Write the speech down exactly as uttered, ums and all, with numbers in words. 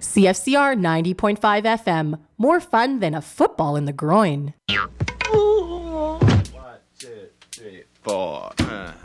C F C R ninety point five F M. More fun than a football in the groin. One, two, three, four.